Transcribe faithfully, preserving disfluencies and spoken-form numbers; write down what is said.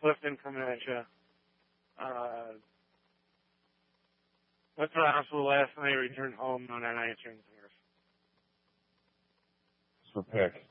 Clifton coming at you. Uh, went to the hospital last night, returned home, no, not answering. For pick.